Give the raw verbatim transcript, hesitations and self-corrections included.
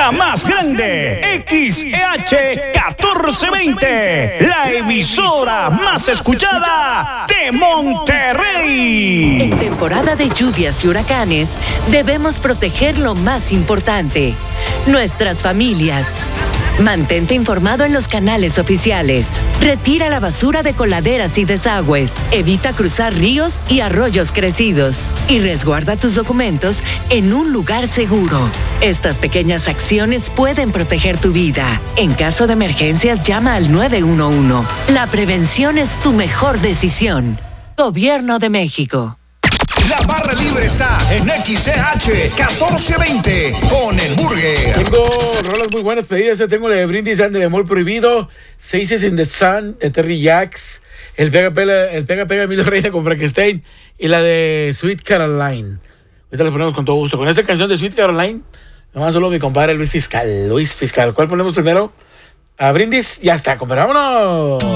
la más grande, X E H catorce veinte, la emisora más escuchada de Monterrey. En temporada de lluvias y huracanes, debemos proteger lo más importante, nuestras familias. Mantente informado en los canales oficiales. Retira la basura de coladeras y desagües. Evita cruzar ríos y arroyos crecidos. Y resguarda tus documentos en un lugar seguro. Estas pequeñas acciones pueden proteger tu vida. En caso de emergencias, llama al nueve uno uno. La prevención es tu mejor decisión. Gobierno de México. La barra libre está en X E H catorce veinte con el Burger. Tengo rolas muy buenas pedidas. Tengo la de Brindis and the Amor Prohibido, Seises in the Sun, de Terry Jacks, el Pega Pega, el Pega Pega Milo Reina con Frankenstein y la de Sweet Caroline. Ahorita la ponemos con todo gusto. Con esta canción de Sweet Caroline, nomás solo mi compadre Luis Fiscal. Luis Fiscal. ¿Cuál ponemos primero? A Brindis, ya está, compadre. ¡Vámonos!